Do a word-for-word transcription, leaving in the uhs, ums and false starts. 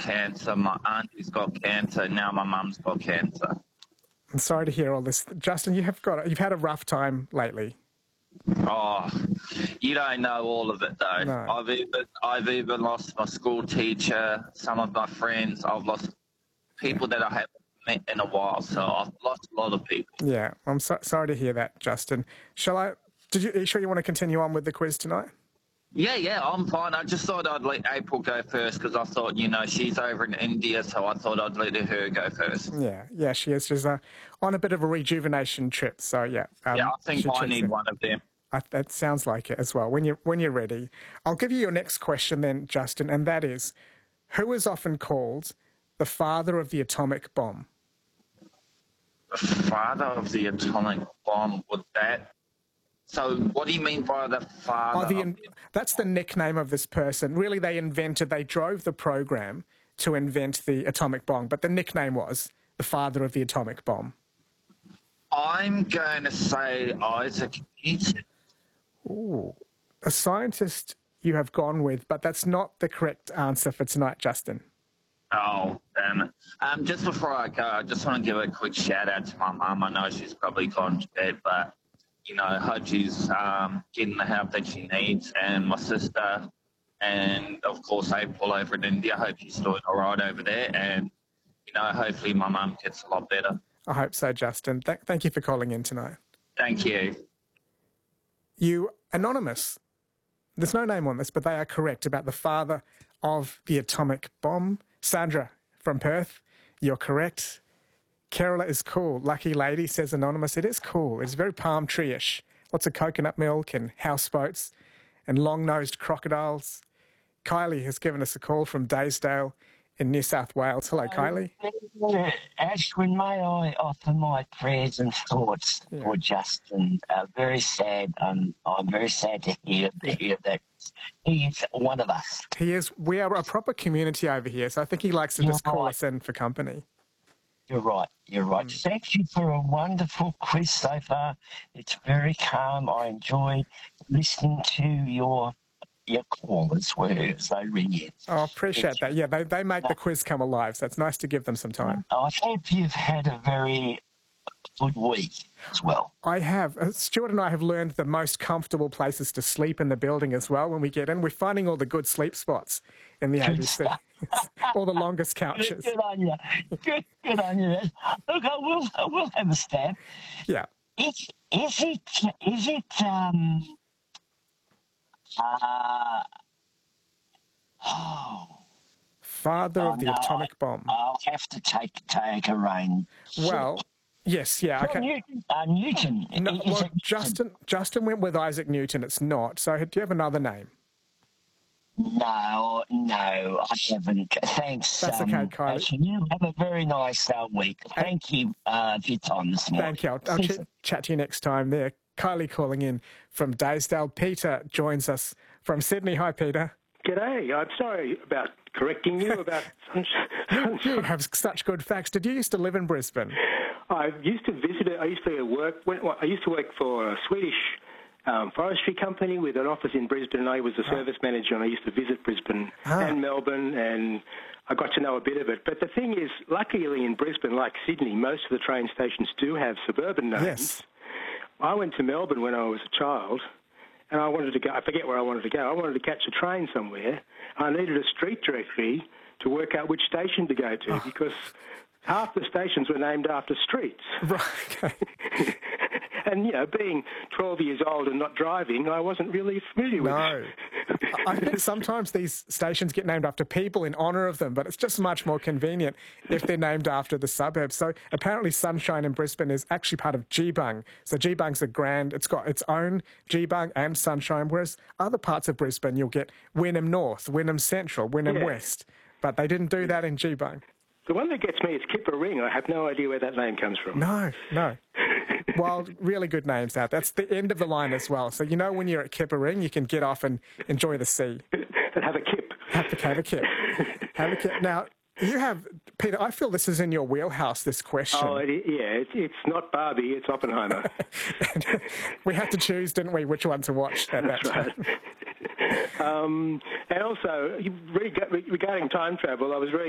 cancer, my auntie's got cancer, now my mum's got cancer. I'm sorry to hear all this. Justin, you have got, you've had a rough time lately. Oh, you don't know all of it, though. No. I've even, I've even lost my school teacher, some of my friends. I've lost people that I haven't met in a while, so I've lost a lot of people. Yeah, I'm so, sorry to hear that, Justin. Shall I, did you, are you sure you want to continue on with the quiz tonight? Yeah, yeah, I'm fine. I just thought I'd let April go first because I thought, you know, she's over in India, so I thought I'd let her go first. Yeah, yeah, she is. She's uh, on a bit of a rejuvenation trip, so yeah. Um, yeah, I think I need in. one of them. I, that sounds like it as well. When you're, when you're ready, I'll give you your next question then, Justin, and that is, who is often called the father of the atomic bomb? The father of the atomic bomb, would that... So what do you mean by the father? Oh, the, in, that's the nickname of this person. Really, they invented, they drove the program to invent the atomic bomb, but the nickname was the father of the atomic bomb. I'm going to say Isaac Newton. Ooh, a scientist you have gone with, but that's not the correct answer for tonight, Justin. Oh, damn it. Um, just before I go, I just want to give a quick shout out to my mum. I know she's probably gone to bed, but... You know, I hope she's um, getting the help that she needs, and my sister, and of course April over in India. I hope she's doing all right over there, and you know, hopefully my mum gets a lot better. I hope so, Justin. Th- thank you for calling in tonight. Thank you. You anonymous. There's no name on this, but they are correct about the father of the atomic bomb. Sandra from Perth, you're correct. Kerala is cool. Lucky lady, says anonymous. It is cool. It's very palm tree-ish. Lots of coconut milk and houseboats and long-nosed crocodiles. Kylie has given us a call from Daysdale in New South Wales. Hello, Kylie. Uh, Ashwin, may I offer my prayers and thoughts yeah. for Justin? Uh, very sad. Um, I'm very sad to hear, to hear that he is one of us. He is. We are a proper community over here, so I think he likes to You're just call right. us in for company. You're right, you're right. Mm. Thank you for a wonderful quiz so far. It's very calm. I enjoy listening to your your callers as they ring in. Oh, appreciate it's, that. Yeah, they, they make uh, the quiz come alive, so it's nice to give them some time. I hope you've had a very good week as well. I have. Uh, Stuart and I have learned the most comfortable places to sleep in the building as well when we get in. We're finding all the good sleep spots in the A B C. All the longest couches. Good, good on you. Good, good on you. Look, I will, I will have a stab. Yeah. Is, is it, is it, um, uh, oh. Father oh, of the no, atomic I, bomb. I'll have to take, take a rain. Well, yes, yeah. Well, okay. Newton. Uh, Newton. No, is well, it Justin, Justin went with Isaac Newton. It's not. So do you have another name? No, no, I haven't. Thanks. That's um, okay, Kylie. Actually, you have a very nice uh, week. Thank you uh, for your time this morning. Thank you. I'll, I'll ch- chat to you next time there. Kylie calling in from Daysdale. Peter joins us from Sydney. Hi, Peter. G'day. I'm sorry about correcting you about sunshine. You have such good facts. Did you used to live in Brisbane? I used to visit it. I used to work. I used to work for a Swedish Um, forestry company with an office in Brisbane, and I was the service manager, and I used to visit Brisbane ah. and Melbourne, and I got to know a bit of it. But the thing is, luckily in Brisbane, like Sydney, most of the train stations do have suburban names. Yes. I went to Melbourne when I was a child, and I wanted to go, I forget where I wanted to go, I wanted to catch a train somewhere. I needed a street directory to work out which station to go to, oh. because half the stations were named after streets. Right, okay. And, you know, being twelve years old and not driving, I wasn't really familiar with No. I think sometimes these stations get named after people in honour of them, but it's just much more convenient if they're named after the suburbs. So apparently Sunshine in Brisbane is actually part of Geebung. So Geebung's a grand, it's got its own Geebung and Sunshine, whereas other parts of Brisbane you'll get Wynnum North, Wynnum Central, Wynnum Yeah. West. But they didn't do that in Geebung. The one that gets me is Kipper Ring. I have no idea where that name comes from. No, no. Well, really good names out. That's the end of the line as well. So you know when you're at Kipper Ring, you can get off and enjoy the sea. And have a kip. Have, to, have a kip. Have a kip. Now, you have, Peter, I feel this is in your wheelhouse, this question. Oh, it, yeah, it's, it's not Barbie, it's Oppenheimer. We had to choose, didn't we, which one to watch at that That's time. Right. um, and also, regarding time travel, I was very